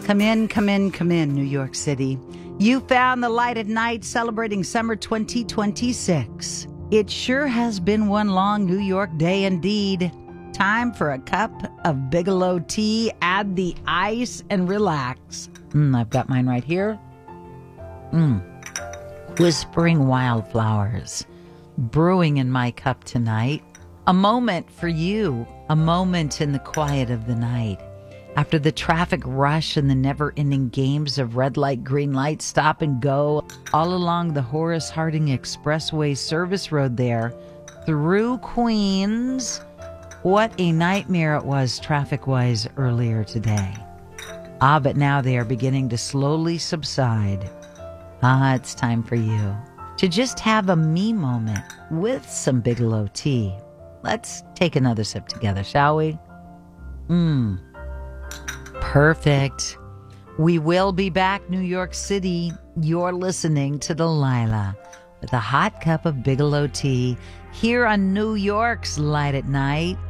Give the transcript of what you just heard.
Come in, come in, come in, New York City. You found the light at night celebrating summer 2026. It sure has been one long New York day indeed. Time for a cup of Bigelow tea, add the ice, and relax. I've got mine right here. Whispering wildflowers. Brewing in my cup tonight. A moment for you. A moment in the quiet of the night. After the traffic rush and the never-ending games of red light, green light, stop and go, all along the Horace Harding Expressway service road there, through Queens. What a nightmare it was traffic-wise earlier today. But now they are beginning to slowly subside. It's time for you to just have a me moment with some Bigelow tea. Let's take another sip together, shall we? Perfect. We will be back, New York City. You're listening to Delilah with a hot cup of Bigelow tea here on New York's Light at Night.